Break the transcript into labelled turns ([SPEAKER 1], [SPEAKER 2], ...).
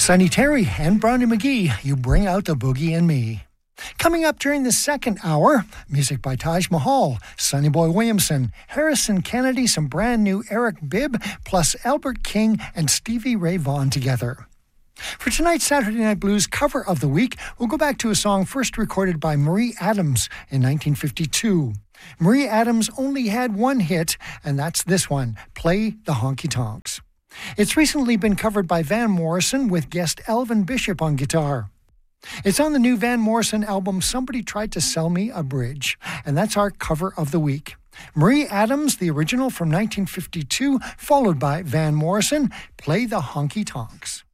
[SPEAKER 1] Sonny Terry and Brownie McGee, You Bring Out the Boogie in Me. Coming up during the second hour, music by Taj Mahal, Sonny Boy Williamson, Harrison Kennedy, some brand new Eric Bibb, plus Albert King and Stevie Ray Vaughan together. For tonight's Saturday Night Blues cover of the week, we'll go back to a song first recorded by Marie Adams in 1952. Marie Adams only had one hit, and that's this one, Play the Honky Tonks. It's recently been covered by Van Morrison with guest Elvin Bishop on guitar. It's on the new Van Morrison album, Somebody Tried to Sell Me a Bridge, and that's our cover of the week. Marie Adams, the original from 1952, followed by Van Morrison, Play the Honky Tonks.